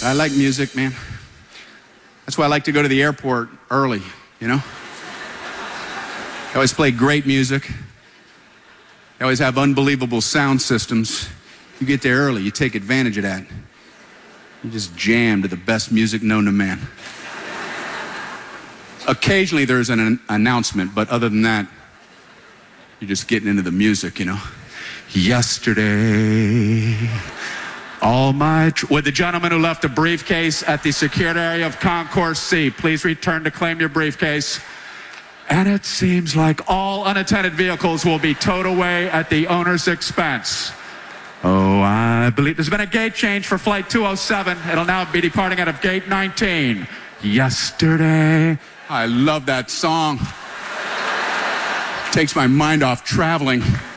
I like music, man. That's why I like to go to the airport early, you know? They always play great music. They always have unbelievable sound systems. You get there early, you take advantage of that. You just jam to the best music known to man. Occasionally there's an announcement, but other than that, you're just getting into the music, you know? Yesterday, would the gentleman who left a briefcase at the secured area of Concourse C please return to claim your briefcase? And it seems like all unattended vehicles will be towed away at the owner's expense. Oh, I believe there's been a gate change for flight 207. It'll now be departing out of gate 19. Yesterday. I love that song. Takes my mind off traveling.